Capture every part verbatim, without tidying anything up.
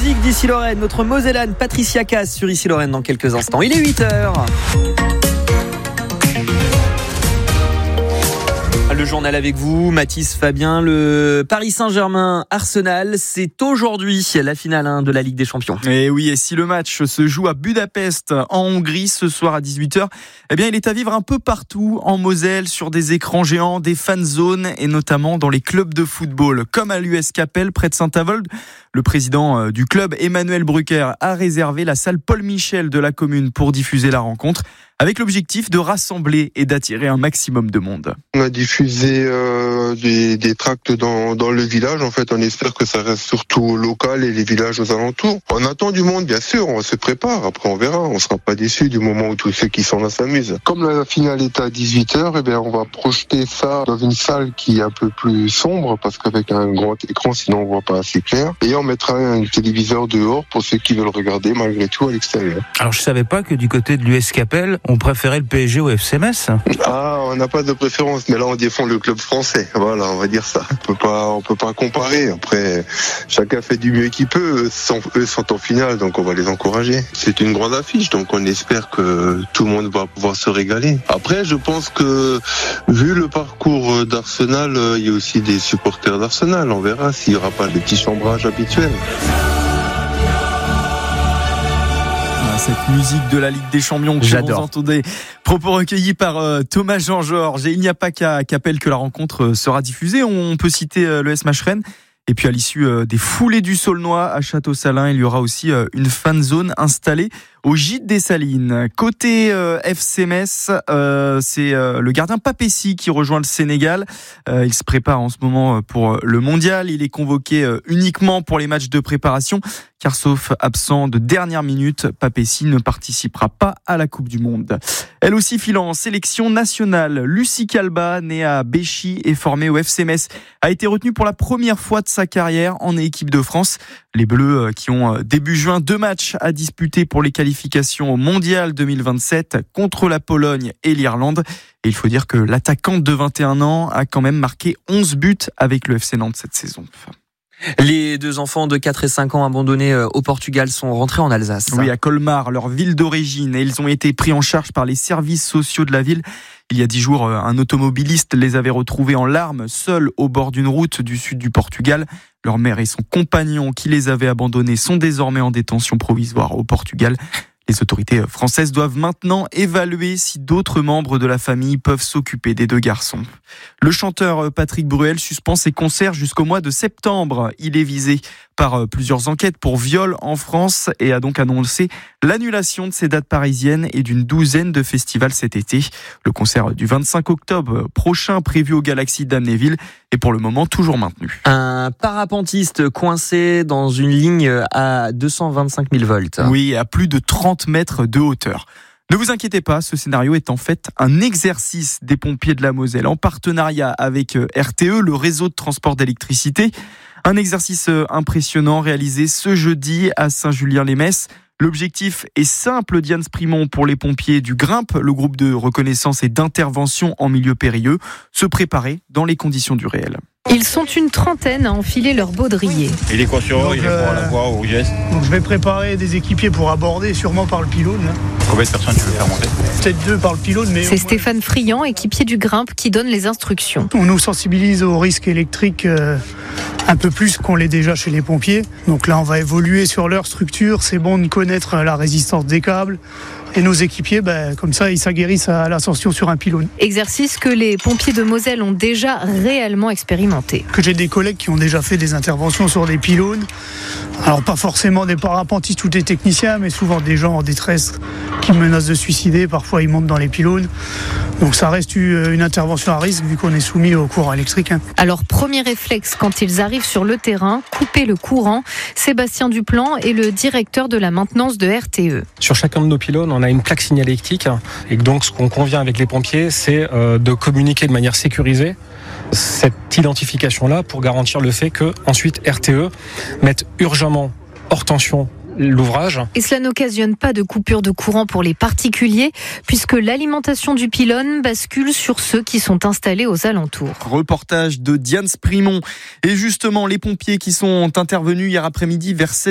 musique d'Issy-Lorraine, notre Mosellane Patricia Cass sur Issy-Lorraine dans quelques instants. Il est huit heures. Le journal avec vous, Mathis, Fabien. Le Paris Saint-Germain Arsenal, c'est aujourd'hui la finale hein, de la Ligue des Champions. Et oui, et si le match se joue à Budapest, en Hongrie, ce soir à dix-huit heures, eh bien, il est à vivre un peu partout en Moselle, sur des écrans géants, des fan zones et notamment dans les clubs de football, comme à l'U S Capelle, près de Saint-Avold. Le président du club, Emmanuel Brucker, a réservé la salle Paul Michel de la commune pour diffuser la rencontre, avec l'objectif de rassembler et d'attirer un maximum de monde. On a diffusé euh, des, des tracts dans, dans le village. En fait, on espère que ça reste surtout local et les villages aux alentours. On attend du monde, bien sûr, on se prépare. Après, on verra. On sera pas déçus du moment où tous ceux qui sont là s'amusent. Comme la finale est à dix-huit heures, eh bien, on va projeter ça dans une salle qui est un peu plus sombre parce qu'avec un grand écran, sinon on voit pas assez clair. Et on mettra un téléviseur dehors pour ceux qui veulent regarder malgré tout à l'extérieur. Alors, je savais pas que du côté de l'U S Capelle, on préférait le P S G au F C Metz. Ah, on n'a pas de préférence, mais là on défend le club français. Voilà, on va dire ça. On peut pas, on peut pas comparer. Après, chacun fait du mieux qu'il peut. Eux sont, eux sont en finale, donc on va les encourager. C'est une grande affiche, donc on espère que tout le monde va pouvoir se régaler. Après, je pense que vu le parcours d'Arsenal, il y a aussi des supporters d'Arsenal. On verra s'il y aura pas de petits chambrages habituels. Cette musique de la Ligue des Champions que J'adore. vous entendez, propos recueillis par euh, Thomas Jean-Georges. Et il n'y a pas qu'à Capelle que la rencontre euh, sera diffusée. On peut citer euh, le S M H Rennes. Et puis à l'issue euh, des foulées du Saulnois à Château-Salin, il y aura aussi euh, une fan zone installée au Gîte des Salines. Côté euh, F C Metz, euh, c'est euh, le gardien Papessi qui rejoint le Sénégal. Euh, il se prépare en ce moment pour le mondial. Il est convoqué euh, uniquement pour les matchs de préparation, car sauf absent de dernière minute, Papessi ne participera pas à la Coupe du Monde. Elle aussi filant en sélection nationale. Lucie Calba, née à Béchy et formée au F C Metz, a été retenue pour la première fois de sa carrière en équipe de France. Les Bleus qui ont début juin deux matchs à disputer pour les qualifications au Mondial deux mille vingt-sept contre la Pologne et l'Irlande. Et il faut dire que l'attaquante de vingt et un ans a quand même marqué onze buts avec le F C Nantes cette saison. Les deux enfants de quatre et cinq ans abandonnés au Portugal sont rentrés en Alsace. Oui, à Colmar, leur ville d'origine. Et ils ont été pris en charge par les services sociaux de la ville. Il y a dix jours, un automobiliste les avait retrouvés en larmes, seuls au bord d'une route du sud du Portugal. Leur mère et son compagnon qui les avaient abandonnés sont désormais en détention provisoire au Portugal. Les autorités françaises doivent maintenant évaluer si d'autres membres de la famille peuvent s'occuper des deux garçons. Le chanteur Patrick Bruel suspend ses concerts jusqu'au mois de septembre. Il est visé par plusieurs enquêtes pour viol en France et a donc annoncé l'annulation de ses dates parisiennes et d'une douzaine de festivals cet été. Le concert du vingt-cinq octobre prochain prévu au Galaxy d'Amnéville est pour le moment toujours maintenu. Un parapentiste coincé dans une ligne à deux cent vingt-cinq mille volts. Oui, à plus de trente mètres de hauteur. Ne vous inquiétez pas, ce scénario est en fait un exercice des pompiers de la Moselle en partenariat avec R T E, le réseau de transport d'électricité. Un exercice impressionnant réalisé ce jeudi à Saint-Julien-les-Metz. L'objectif est simple, Diane Sprimont, pour les pompiers du Grimpe, le groupe de reconnaissance et d'intervention en milieu périlleux, se préparer dans les conditions du réel. Ils sont une trentaine à enfiler leur baudrier. Il est conscient, il répond à la voix, au geste. Donc je vais préparer des équipiers pour aborder, sûrement par le pylône. Là. Combien de personnes tu veux faire monter ? Peut-être deux par le pylône, mais... C'est Stéphane Friand, équipier du Grimpe, qui donne les instructions. On nous sensibilise au risque électrique euh, un peu plus qu'on l'est déjà chez les pompiers. Donc là, on va évoluer sur leur structure. C'est bon de connaître la résistance des câbles. Et nos équipiers, ben, comme ça, ils s'aguerrissent à l'ascension sur un pylône. Exercice que les pompiers de Moselle ont déjà réellement expérimenté. Que j'ai des collègues qui ont déjà fait des interventions sur des pylônes. Alors pas forcément des parapentistes ou des techniciens, mais souvent des gens en détresse qui menacent de suicider. Parfois, ils montent dans les pylônes. Donc ça reste une intervention à risque vu qu'on est soumis au courant électrique. Alors premier réflexe quand ils arrivent sur le terrain, couper le courant. Sébastien Duplan est le directeur de la maintenance de R T E. Sur chacun de nos pylônes, on a une plaque signalétique et donc ce qu'on convient avec les pompiers, c'est de communiquer de manière sécurisée cette identification-là pour garantir le fait que ensuite R T E mette urgemment hors tension l'ouvrage. Et cela n'occasionne pas de coupure de courant pour les particuliers, puisque l'alimentation du pylône bascule sur ceux qui sont installés aux alentours. Reportage de Diane Sprimont. Et justement, les pompiers qui sont intervenus hier après-midi vers seize heures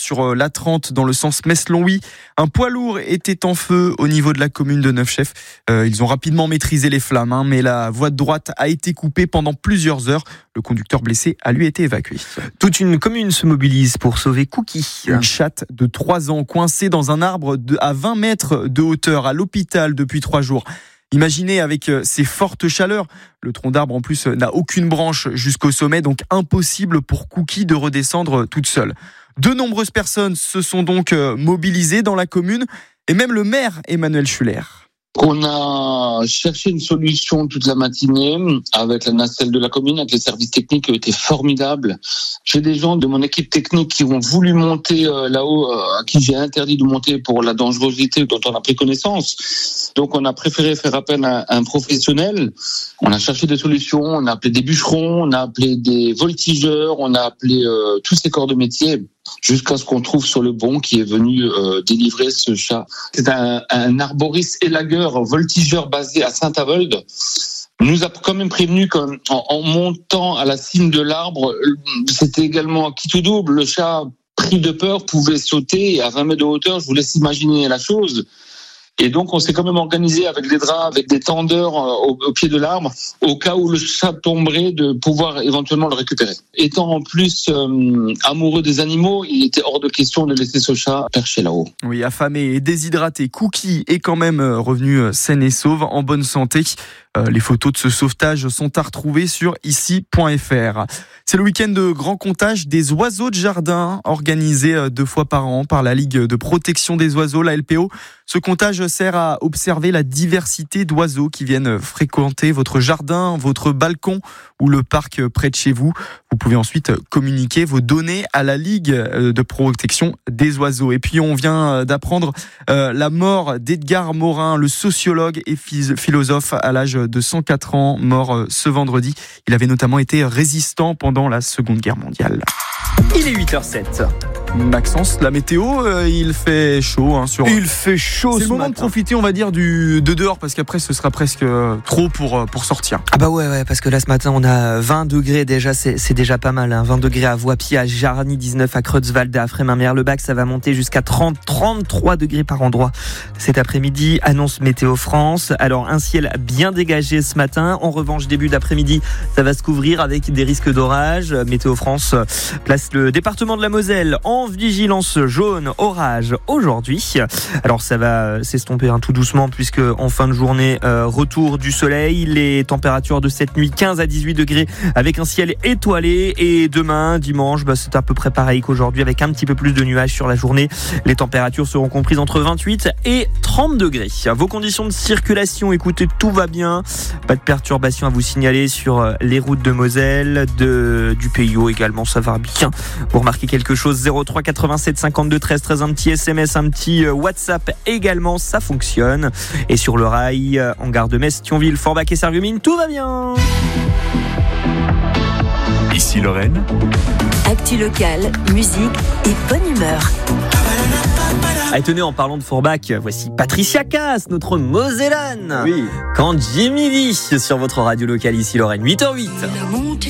sur l'A trente dans le sens Metz-Longwy. Un poids lourd était en feu au niveau de la commune de Neufchef. Euh, ils ont rapidement maîtrisé les flammes, hein, mais la voie de droite a été coupée pendant plusieurs heures. Le conducteur blessé a lui été évacué. Toute une commune se mobilise pour sauver Cookie. Une chatte de trois ans coincée dans un arbre de, à vingt mètres de hauteur à l'hôpital depuis trois jours. Imaginez avec ces fortes chaleurs, le tronc d'arbre en plus n'a aucune branche jusqu'au sommet, donc impossible pour Cookie de redescendre toute seule. De nombreuses personnes se sont donc mobilisées dans la commune et même le maire Emmanuel Schuller. On a cherché une solution toute la matinée avec la nacelle de la commune, avec les services techniques qui ont été formidables. J'ai des gens de mon équipe technique qui ont voulu monter là-haut, à qui j'ai interdit de monter pour la dangerosité dont on a pris connaissance. Donc on a préféré faire appel à un professionnel. On a cherché des solutions, on a appelé des bûcherons, on a appelé des voltigeurs, on a appelé euh, tous ces corps de métier, jusqu'à ce qu'on trouve sur le bon qui est venu euh, délivrer ce chat. C'est un, un arboriste élagueur voltigeur basé à Saint-Avold. Nous a quand même prévenu qu'en en montant à la cime de l'arbre, c'était également qui tout double. Le chat, pris de peur, pouvait sauter et à vingt mètres de hauteur. Je vous laisse imaginer la chose. Et donc, on s'est quand même organisé avec des draps, avec des tendeurs au, au pied de l'arbre, au cas où le chat tomberait, de pouvoir éventuellement le récupérer. Étant en plus euh, amoureux des animaux, il était hors de question de laisser ce chat perché là-haut. Oui, affamé et déshydraté, Cookie est quand même revenu saine et sauve, en bonne santé. Euh, les photos de ce sauvetage sont à retrouver sur ici point f r. C'est le week-end de grand comptage des oiseaux de jardin, organisé deux fois par an par la Ligue de protection des oiseaux, la L P O. Ce comptage sert à observer la diversité d'oiseaux qui viennent fréquenter votre jardin, votre balcon ou le parc près de chez vous. Vous pouvez ensuite communiquer vos données à la Ligue de protection des oiseaux. Et puis on vient d'apprendre euh, la mort d'Edgar Morin, le sociologue et philosophe à l'âge de cent quatre ans, mort ce vendredi. Il avait notamment été résistant pendant la Seconde Guerre mondiale. Il est huit heures zéro sept. Maxence, la météo, euh, il fait chaud hein, sur. Il fait chaud. C'est ce le moment matin. de profiter, on va dire, du de dehors parce qu'après ce sera presque trop pour pour sortir. Ah bah ouais ouais parce que là ce matin on a vingt degrés déjà, c'est c'est déjà pas mal. Hein. vingt degrés à Voipy, à Jarny, dix-neuf à Creutzwald, à Frémin-Merlebach, ça va monter jusqu'à trente, trente-trois degrés par endroit cet après-midi. Annonce Météo France. Alors un ciel bien dégagé ce matin. En revanche début d'après-midi ça va se couvrir avec des risques d'orage. Météo France place le département de la Moselle en vigilance jaune orage aujourd'hui. Alors ça va s'estomper hein, tout doucement puisque en fin de journée euh, retour du soleil, les températures de cette nuit quinze à dix-huit degrés avec un ciel étoilé et demain dimanche bah, c'est à peu près pareil qu'aujourd'hui avec un petit peu plus de nuages sur la journée. Les températures seront comprises entre vingt-huit et trente degrés. Vos conditions de circulation, écoutez, tout va bien, pas de perturbations à vous signaler sur les routes de Moselle, de, du P I O également, ça va bien. Vous remarquez quelque chose, zéro trois quatre-vingt-sept cinquante-deux treize treize, un petit S M S, un petit WhatsApp également, ça fonctionne. Et sur le rail, en gare de Metz, Thionville, Forbach et Sarreguemines, tout va bien. Ici Lorraine. Actu locale, musique et bonne humeur. Allez, tenez, en parlant de Forbach, voici Patricia Cass, notre Mosellane. Oui. Quand Jimmy vit sur votre radio locale ici Lorraine, huit heures zéro huit.